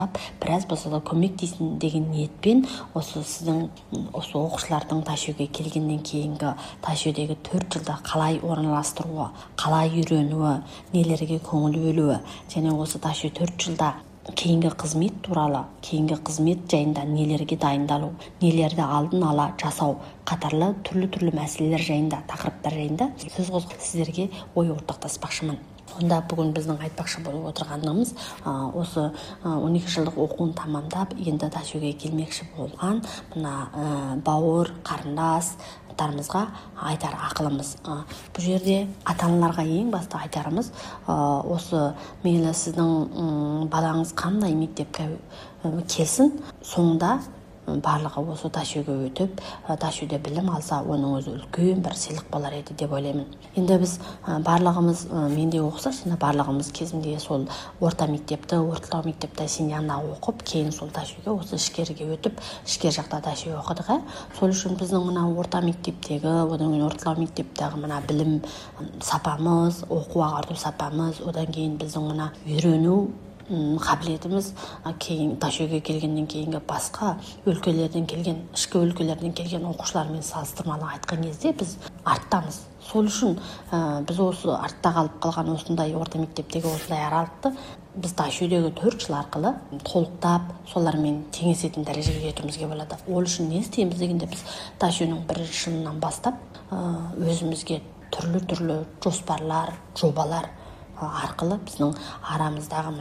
біраз болса да көмектейсін деген ниетпен осы сіздің осы оқушылардың Ташөге келгеннен кейінгі Ташөдегі 4 жылда қалай орналастыруы, қалай үйренуі, нелерге көңіл бөлуі және осы Ташө 4 жылда кейінгі қызмет туралы, кейінгі қызмет жайында нелерге дайындалу, нелерді алдын ала жасау қатарлы түрлі мәселелер жайында, тақырыптар жайында сөз қозғап сіздерге ой ортақтаспақшымын. Онда бүгін біздің айтпақшы болып отырғанымыз осы 12 жылдық оқуын тамамдап, енді Ташөге келмекші болған мына бауыр, қарындастарымызға айтар ақылымыз. Бұл жерде ата-аналарға ең басты айтарымыз, осы мейлі сіздің балаңыз қандай мектепке келсін, соңында барлығы осы Ташөге өтіп, Ташөде білім алса, оның өзі үлкен бір сыйлық болар еді деп ойлаймын. Енді біз барлығымыз, менде оқыса, барлығымыз кезінде сол орта мектепті, орталық мектепті Синьяңда оқып, кейін сол Ташөге осы ішкерге өтіп, ішкер жақта Ташө оқыдық. Сол үшін біздің мына орта мектептегі, одан кейін орталық мектептегі мына білім сапамыз, оқу ағарту сапамыз, одан кейін біздің мына үйрену қабілетіміз кейін Ташөге келгеннен кейінгі басқа өлкелерден келген, ішкі өлкелерден келген оқушылармен салыстырмалы айтқан кезде біз арттамыз. Сол үшін біз осы артта қалып қалған осындай орта мектептегі осындай аралықты біз Ташөдегі 4 жыл арқылы толықтап, солармен теңесетін дәрежеге жетуімізге болады. Ол үшін не істейміз дегенде біз Ташөнің 1 жылынан бастап өзімізге түрлі жоспарлар, жобалар арқылы біздің арамыздағы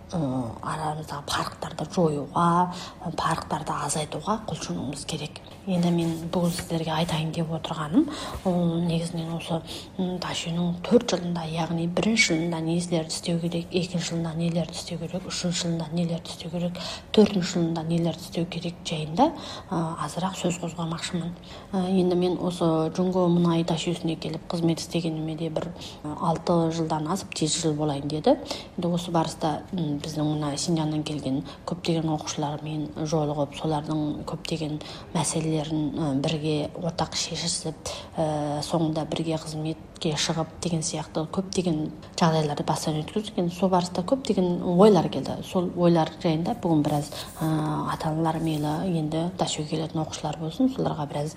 парықтарды жоюға, парықтарды азайтуға құлшынуымыз керек. Енді мен бүгін сіздерге айтайын деп отырғаным, ол негізінен осы Ташөнің 4 жылында, яғни 1 жылында нелерді істеу керек, 2 жылында нелерді істеу керек, 3 жылында нелерді істеу керек, 4 жылында нелерді істеу керек жайында азырақ сөз қозғамақшымын. Енді мен осы Жұңго мұнай Ташөсіне келіп қызмет істегеніме де бір 6 жылдан асып 7 жыл болайын деді. Енді осы барыста біздің мына Синьяңнан келген көптеген оқушылармен жолығып, солардың көптеген мәселелерін бірге ортақ шешісіп, соңында бірге қызметке шығып деген сияқты көптеген жағдайларды бастан өткіздік. Сол барыста көптеген ойлар келді. Сол ойлар жайында бүгін біраз ата-аналар мейлі енді Ташөге келетін оқушылар болсын, соларға біраз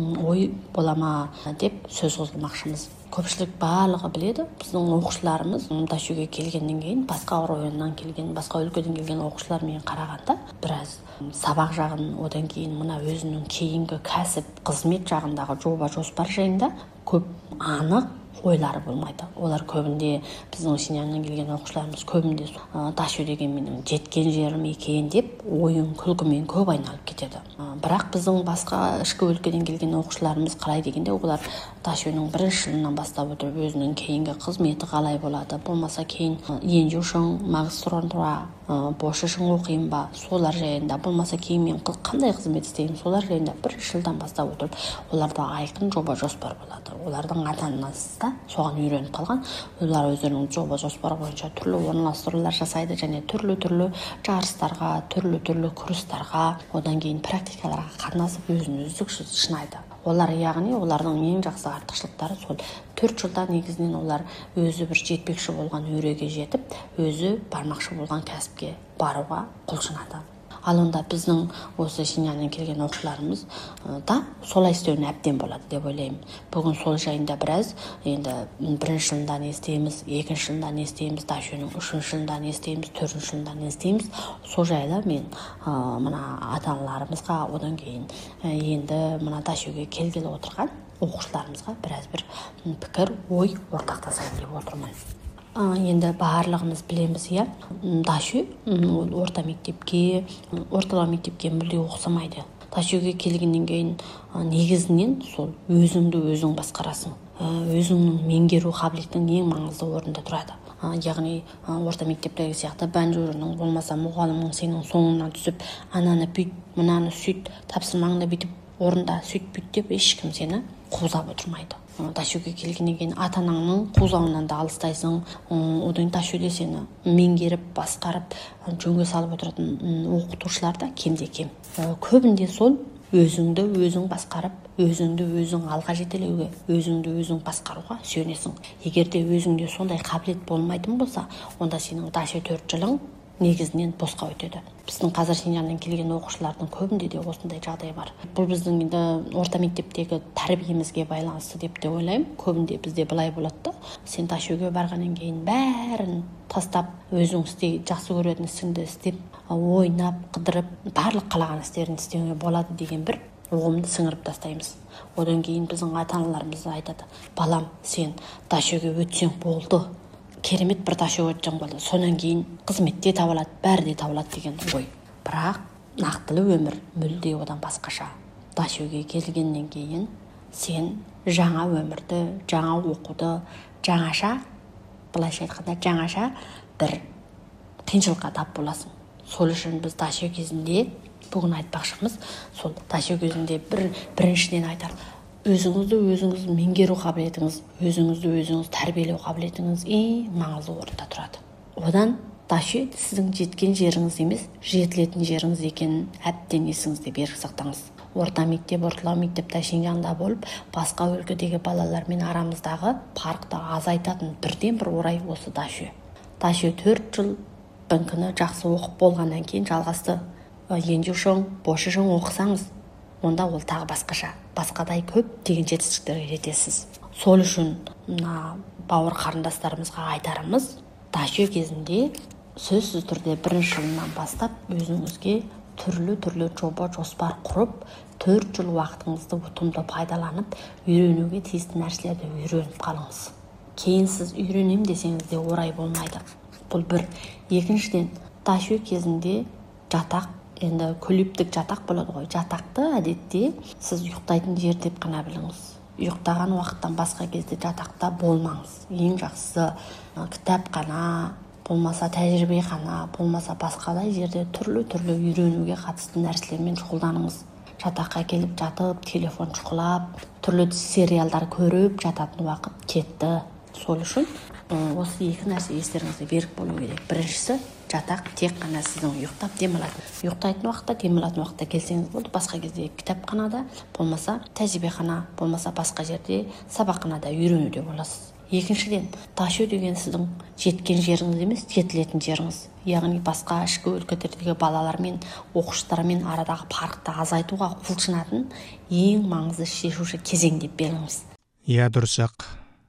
ой болама деп сөз қозғамақшымыз. Көпшілік барлығы біледі, біздің оқушыларымыз Ташөге келгеннен кейін, басқа районнан келген, басқа өлкеден келген оқушылармен қарағанда біраз сабақ жағын, одан кейін мына өзінің кейінгі кәсіп, қызмет жағындағы жоба жоспар жайында көп анық ойлары болмайды. Олар көбінде біздің Синьяңнан келген оқушыларымыз көбінде Ташө деген менің жеткен жерім екен деп ойын күлкімен көп айналып кетеді. Бірақ біздің басқа ішкі өлкеден келген оқушыларымыз қалай дегенде, олар Ташөнің 1 жылынан бастап отырып өзінің кейінгі қызметі қалай болады, болмаса кейін енжушың, магистратура, бошышың оқиын ба, солар жайында, болмаса кейін мен қандай қызмет істеймін, солар жайында 1 жылдан бастап отырып оларда айқын жоба жоспар болады. Олардың ата-анасы да соған үйреніп қалған. Олар өздерінің жоба жоспары бойынша түрлі орналастырулар жасайды және түрлі жарыстарға, түрлі курстарға, одан кейін практикаларға қатынасып өзін үздіксіз шынайды. Олар, яғни олардың ең жақсы артықшылықтары сол 4 жылда негізінен олар өзі бір жетпекші болған өреге жетіп, өзі бармақшы болған кәсіпке баруға құлшынады. Ал онда біздің осы Синьяңнан келген оқушыларымыз да солай істеуіне әбден болады деп ойлаймын. Бүгін сол жайында біраз, енді 1 жылында не істейміз, 2 жылында не істейміз, Ташөнің 3 жылында не істейміз, 4 жылында не істейміз, сол жайлы мен мына ата-аналарымызға, одан кейін енді мына Ташөге келгелі отырған оқушыларымызға біраз бір пікір, ой ортақтасайын деп отырмын. Енді барлығымыз білеміз, Ташө орталық мектепке мүлде ұқсамайды. Ташөге келгеннен кейін негізінен сол өзіңді өзің басқарасың. Өзіңнің меңгеру қабілетің ең маңызды орында тұрады. Яғни орта мектептегі сияқты бәнжөрінің болмаса мұғалімнің сенің соңынан түсіп, ананы бүйт, мынаны сөйт, тапсырмаңды бүйтіп орында сөйт бүйт деп ешкім сені қуызап отырмайды. Ташөге келгеннен кейін ата-анаңның қуызауынан да алыстайсың. Одан Ташөде сені меңгеріп, басқарып, жөнге салып отыратын оқытушылар да кемде-кем. Көбінде сол өзіңді өзің басқарып, өзіңді өзің алға жетелеуге, өзіңді өзің басқаруға сүйенесің. Егер де өзіңде сондай қабілет болмайтын болса, онда сенің Ташө 4 жылың негізінен босқа өтеді. Біздің қазір Синьцзяннан келген оқушылардың көбінде де осындай жағдай бар. Бұл біздің енді орта мектептегі тәрбиемізге байланысты деп те ойлаймын. Көбінде бізде былай болады да, сен Дашөге барғаннан кейін бәрін тастап, өзің жақсы көретін ісіңді істеп, ойнап, қыдырып, барлық қалаған істерін істеуге болады деген бір ұғымды сіңіріп тастаймыз. Одан кейін біздің ата-аналарымыз айтады: балам, сен Дашөге өтсең болды, керемет бір Дашө өтсең болды, сонан кейін қызметте табылады, бәрі де табылады деген ой. Бірақ нақтылы өмір мүлде одан басқаша. Дашөге келгеннен кейін сен жаңа өмірді, жаңа оқуды, жаңаша, былайша айтқанда жаңаша бір қиыншылыққа тап боласың. Сол үшін біз Дашө кезінде бүгін айтпақшымыз, сол Дашө кезінде біріншіден айтар: өзіңіз меңгеру қабілетіңіз, өзіңіз тәрбиелеу қабілетіңіз ең маңызды орында тұрады. Одан Дашө сіздің жеткен жеріңіз емес, жетілетін жеріңіз екенін әбден есіңізде берік сақтаңыз. Орта мектеп, орталау мектепте Синьцзянда болып, басқа өлкедегі балалармен арамыздағы парқты азайтатын бірден бір орай осы Дашө. Дашө 4 жыл БНК-ны жақсы оқып болғаннан кейін жалғасты. Ендюшоң, бошышоң оқысаңыз, онда ол тағы басқадай көп деген жетістіктерге жетесіз. Сол үшін бауыр қарындастарымызға айтарымыз: Дашө кезінде сөзсіз түрде 1-ші жылынан бастап өзіңізге түрлі жоба жоспар құрып, 4 жыл уақытыңызды ұтымды пайдаланып, үйренуге тиісті нәрселерді үйреніп қалыңыз. Кейін сіз үйренем десеңіз де орай болмайды. Бұл бір. Екіншіден, Дашө кезінде жатақ, енді көлептік жатақ болады ғой. Жатақты әдетте сіз ұйықтайтын жер деп қана біліңіз. Ұйықтаған уақыттан басқа кезде жатақта болмаңыз. Ең жақсысы кітапхана, болмаса тәжірибехана, болмаса басқалай жерде түрлі үйренуге қатысты нәрселермен шұғылданыңыз. Жатаққа келіп жатып, телефон шұқылап, түрлі сериалдар көріп жататын уақыт кетті. Сол үшін осы екі нәрсе естеріңізде берік болу керек. Біріншісі, жатақ тек қана сіздің ұйықтап ұйықтайтын уақытта, демалатын уақытта келсеңіз болды. Басқа кезде кітапханада, болмаса тәжірибехана, болмаса басқа жерде сабақханада үйренуде боласыз. Екіншіден, Дашө деген сіздің жеткен жеріңіз емес, жетілетін жеріңіз. Яғни басқа ішкі өлкелердегі балалармен, оқушылармен арадағы парқты азайтуға құлшынатын ең маңызды шешуші кезең деп белгілеңіз. Иә, дұрыс-ақ.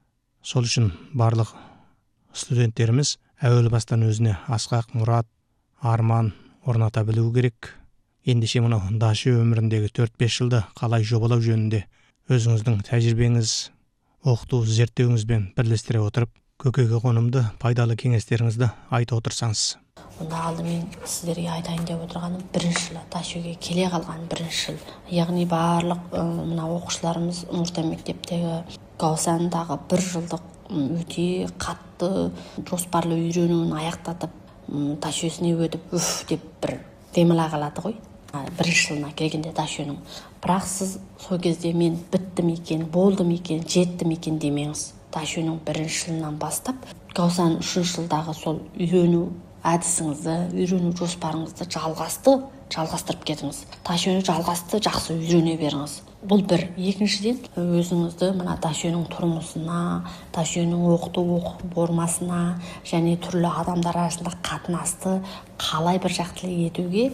Сол үшін барлық студенттеріміз әуел бастан өзіне асқақ мұрат, арман орната білуі керек. Ендеше мынау Дашө өміріндегі 4-5 жылды қалай жобалау жөнінде өзіңіздің тәжірибеңіз, оқыту зерттеуіңізбен бірлестіре отырып, көкейге қонымды пайдалы кеңестеріңізді айта отырсаңыз. Онда алдымен сіздерге айтайын деп отырғаным, 1-ші жылы Дашөге келе қалған 1-ші жыл. Яғни барлық мына оқушыларымыз орта мектептегі Гаусандағы 1 жылдық өте қатты жоспарлы үйренуін аяқтатып, Дашөсіне өтіп, деп бір демала қалады ғой. 1-ші жылына келгенде Дашөнің. Бірақ сіз сол кезде мен біттім екен, болдым екен, жеттім екен демеңіз. Дашөнің 1-ші жылынан бастап Гаусан 3-ші жылдағы сол үйрену әдісіңізді, үйрену жоспарыңызды жалғастырып кетіңіз. Дашөні жалғасты, жақсы үйрене беріңіз. Бұл бір. Екіншіден, өзіңізді мына Дашөнің тұрмысына, Дашөнің оқыту формасына және түрлі адамдар арасында қатынасты қалай бір жақтылы етуге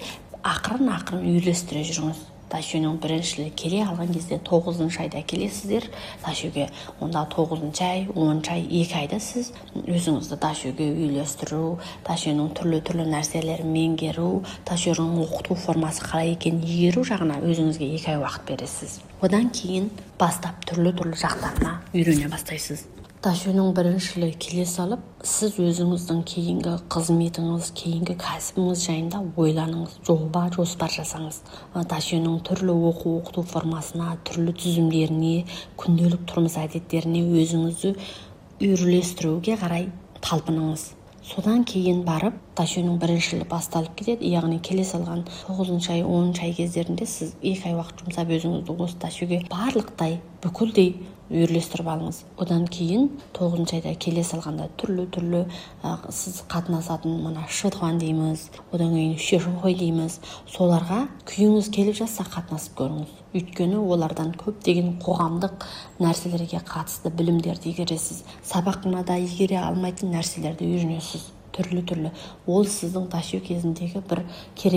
ақырын үйлестіре жүріңіз. Дашөнің 1-ші жылы келе алған кезде 9-шы айда келесіздер Дашөге. Онда 9-шы ай, 10-шы ай, 2 айда сіз өзіңізді Дашөге үйлестіру, Дашөнің түрлі нәрселерін меңгеру, Дашөнің оқыту формасы қалай екенін игеру жағына өзіңізге 2 ай уақыт бересіз. Одан кейін бастап түрлі жақтарына үйрене бастайсыз. Дашөнің 1-ші жылы келе салып, сіз өзіңіздің кейінгі қызметіңіз, кейінгі кәсібіңіз жайында ойланыңыз, жоспар жасаңыз. Дашөнің түрлі оқыту формасына, түрлі түзімдеріне, күнделік тұрмыс әдеттеріне өзіңізді үйлестіруге қарай талпыныңыз. Содан кейін барып, Дашөнің 1-ші жылы басталып кетеді. Яғни келе салған 9-шы ай, 10-шы ай кездерінде сіз 2 ай уақыт жұмсап өзіңізді осы Дашөге барлықтай, бүкілдей үйлестіріп алыңыз. Одан кейін 9-шы айда келе салғанда түрлі сіз қатынасатын мына шыдуан дейміз, одан кейін шешуғой дейміз. Соларға күйіңіз келіп жатса қатынасып көріңіз. Өйткені олардан көптеген қоғамдық нәрселерге қатысты білімдерді игересіз. Сабақханада игере алмайтын нәрселерді үйренесіз. түрлі ол сіздің ташуу кезіндегі бір керек